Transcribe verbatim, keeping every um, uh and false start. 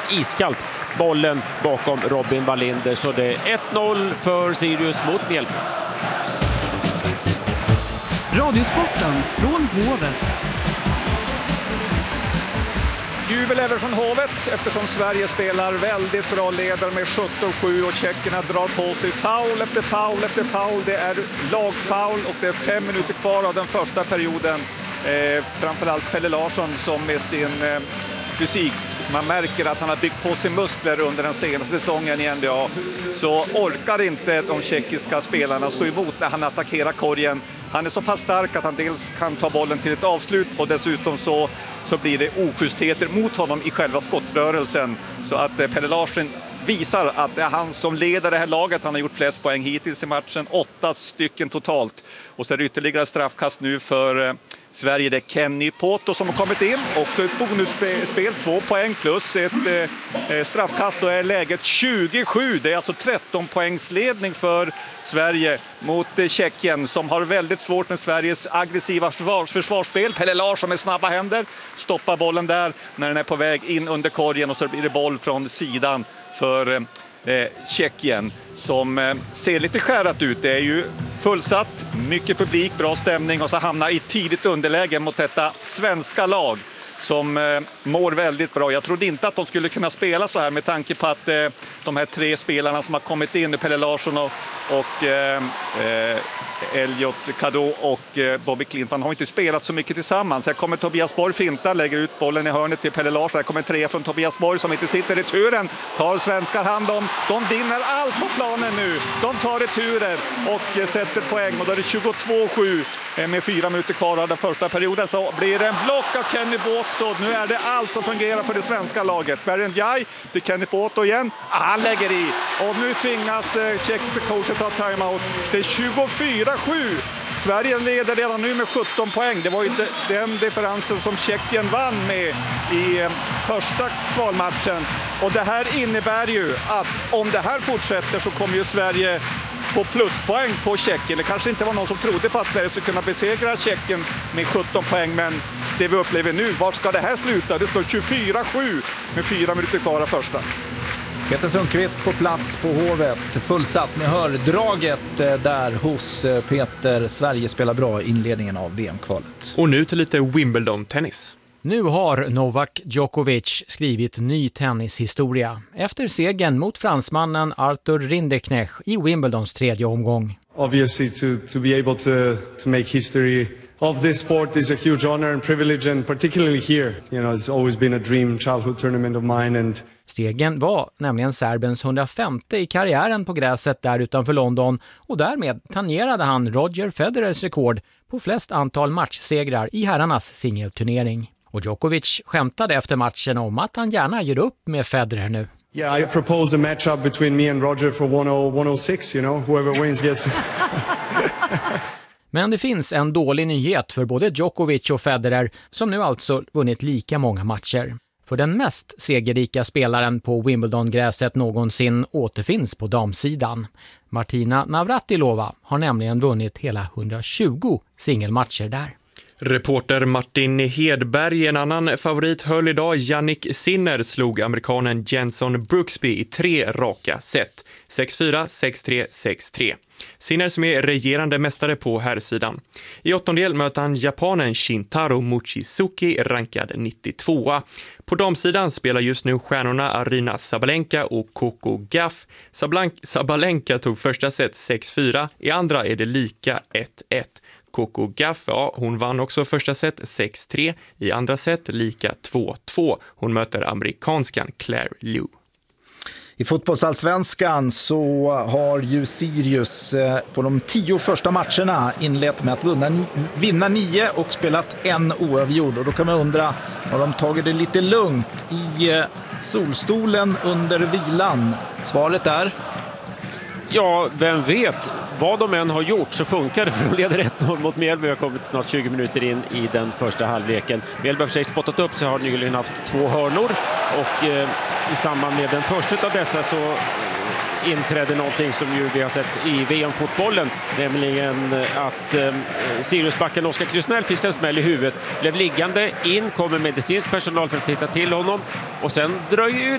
iskallt bollen bakom Robin Wallinder. Så det är ett noll för Sirius mot Mjällby. Radiosporten från Hovet. Jubel även från Hovet eftersom Sverige spelar väldigt bra, leder med sjutton sju och tjeckerna drar på sig foul efter foul efter foul. Det är lagfoul och det är fem minuter kvar av den första perioden. Eh, framförallt Pelle Larsson som med sin eh, fysik, man märker att han har byggt på sig muskler under den senaste säsongen i N B A, så orkar inte de tjeckiska spelarna stå emot när han attackerar korgen. Han är så pass stark att han dels kan ta bollen till ett avslut och dessutom så, så blir det ojustheter mot honom i själva skottrörelsen. Så att eh, Pelle Larsson visar att det är han som leder det här laget. Han har gjort flest poäng hittills i matchen, åtta stycken totalt. Och så är det ytterligare straffkast nu för eh, Sverige. Det är Kenny Poto som har kommit in. Också ett bonusspel, två poäng plus ett eh, straffkast. Då är läget tjugo sju. Det är alltså tretton poängs ledning för Sverige mot eh, Tjeckien som har väldigt svårt med Sveriges aggressiva försvars försvarsspel. Pelle Larsson med snabba händer stoppar bollen där när den är på väg in under korgen och så blir det boll från sidan för eh, Tjeckien som eh, ser lite skärat ut. Det är ju fullsatt, mycket publik, bra stämning och så hamnar i tidigt underläge mot detta svenska lag som eh, mår väldigt bra. Jag trodde inte att de skulle kunna spela så här med tanke på att eh, de här tre spelarna som har kommit in, Pelle Larsson och, och eh, eh, Elliot Kado och eh, Bobby Klintman har inte spelat så mycket tillsammans. Här kommer Tobias Borg finta, lägger ut bollen i hörnet till Pelle Larsson. Här kommer tre från Tobias Borg som inte sitter i returen. Tar svenskar hand om. De vinner allt på planen nu. De tar returer och eh, sätter poäng. Och då är det tjugotvå sju eh, med fyra minuter kvar av den första perioden. Så blir det en block av Kenny Poto. Nu är det allt som fungerar för det svenska laget. Bergen Jai till Kenny Poto igen. Ah, han lägger i. Och nu tvingas eh, tjeckiska coachen ta timeout. Det är tjugofyra sju. Sverige leder redan nu med sjutton poäng. Det var ju den differensen som Tjeckien vann med i eh, första kvalmatchen. Och det här innebär ju att om det här fortsätter så kommer ju Sverige få pluspoäng på Tjeckien. Det kanske inte var någon som trodde på att Sverige skulle kunna besegra Tjeckien med sjutton poäng, men det vi upplever nu, vart ska det här sluta? Det står tjugofyra sju med fyra minuter kvar av första. Peter Sundqvist på plats på Hovet, fullsatt med hördraget där hos Peter. Sverige spelar bra i inledningen av V M-kvalet. Och nu till lite Wimbledon-tennis. Nu har Novak Djokovic skrivit ny tennishistoria efter segern mot fransmannen Arthur Rinderknech i Wimbledons tredje omgång. Obviously to to be able to to make history of this sport is a huge honor and privilege, and particularly here, you know, it's always been a dream childhood tournament of mine. And segern var nämligen Serbiens hundrafemte i karriären på gräset där utanför London och därmed tangerade han Roger Federers rekord på flest antal matchsegrar i herrarnas singelturnering. Och Djokovic skämtade efter matchen om att han gärna ger upp med Federer nu. Yeah, I propose a matchup between me and Roger for one oh six, you know, whoever wins gets. Men det finns en dålig nyhet för både Djokovic och Federer som nu alltså vunnit lika många matcher. För den mest segerrika spelaren på Wimbledon-gräset någonsin återfinns på damsidan. Martina Navratilova har nämligen vunnit hela hundratjugo singelmatcher där. Reporter Martin Hedberg, en annan favorit, höll idag. Jannik Sinner slog amerikanen Jenson Brooksby i tre raka set. sex fyra, sex tre, sex tre. Sinner som är regerande mästare på herrsidan. I åttondel möter han japanen Shintaro Mochizuki, rankad nittiotvåa. På damsidan spelar just nu stjärnorna Arina Sabalenka och Coco Gauff. Sabalenka, Sabalenka tog första set sex fyra, i andra är det lika ett ett. Coco Gauff, ja, hon vann också första set sex tre, i andra set lika två två. Hon möter amerikanskan Claire Liu. I fotbollsallsvenskan så har ju Sirius på de tio första matcherna inlett med att vinna, vinna nio och spelat en oavgjord. Och då kan man undra, har de tagit det lite lugnt i solstolen under vilan? Svaret är... Ja, vem vet. Vad de än har gjort så funkar det, för de leder ett noll mot Mjällby. Vi har kommit snart tjugo minuter in i den första halvleken. Mjällby har för sig spottat upp, så har nyligen haft två hörnor. Och eh, i samband med den första av dessa så inträdde någonting som ju vi har sett i V M-fotbollen, nämligen att eh, Siriusbacken Oskar Krusnell fick en smäll i huvudet, blev liggande, in kommer medicinsk personal för att titta till honom och sen dröjer ju